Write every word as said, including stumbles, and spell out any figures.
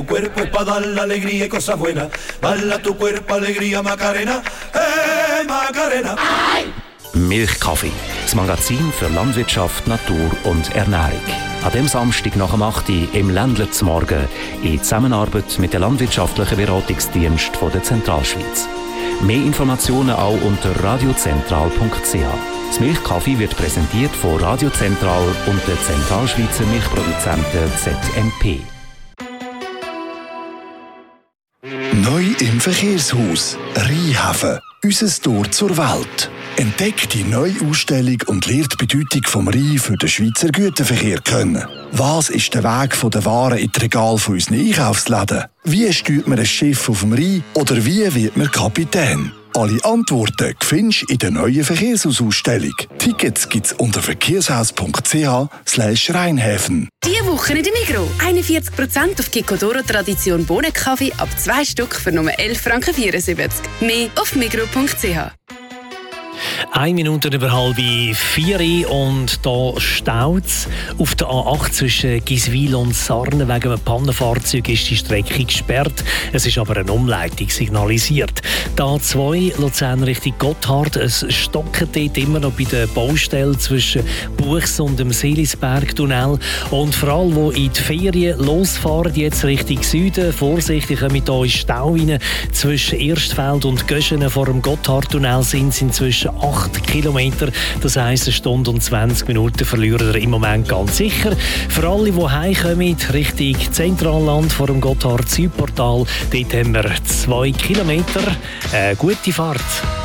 Cuerpo es para dar la alegría y cosas buenas. Bala tu cuerpo, alegría, Macarena. Hey, Macarena. Milchkaffee, das Magazin für Landwirtschaft, Natur und Ernährung. An dem Samstag nach dem acht Uhr im Ländler zum Morgen in Zusammenarbeit mit dem Landwirtschaftlichen Beratungsdienst von der Zentralschweiz. Mehr Informationen auch unter radiozentral punkt c h. Das Milchkaffee wird präsentiert von Radio Zentral und der Zentralschweizer Milchproduzenten Z M P. Neu im Verkehrshaus Rheinhafen. Unser Tor zur Welt. Entdeckt die neue Ausstellung und lernt die Bedeutung vom Rhein für den Schweizer Güterverkehr kennen. Was ist der Weg von den Waren in die Regale von unseren Einkaufsläden? Wie steuert man ein Schiff auf dem Rhein? Oder wie wird man Kapitän? Alle Antworten findest du in der neuen Verkehrshausausstellung. Tickets gibt's unter verkehrshaus punkt c h slash Rheinhäfen. Diese Woche in der Migros. einundvierzig Prozent auf Kikkodoro Tradition Bohnenkaffee ab zwei Stück für nur elf Franken vierundsiebzig. Mehr auf migros punkt c h. Eine Minute über halb vier und da staut es. Auf der A acht zwischen Giswil und Sarnen wegen einem Pannenfahrzeug ist die Strecke gesperrt. Es ist aber eine Umleitung signalisiert. Die A zwei Luzern Richtung Gotthard, es stockt dort immer noch bei der Baustelle zwischen Buchs und dem Seelisberg-Tunnel. Und für alle, die in die Ferien losfahren, jetzt Richtung Süden, vorsichtig kommen hier in Stau rein. Zwischen Erstfeld und Göschenen vor dem Gotthard-Tunnel sind es inzwischen acht Kilometer, das heisst eine Stunde und zwanzig Minuten verlieren wir im Moment ganz sicher. Für alle, die heimkommen, Richtung Zentralland vor dem Gotthard-Südportal, dort haben wir zwei Kilometer. Äh, gute Fahrt.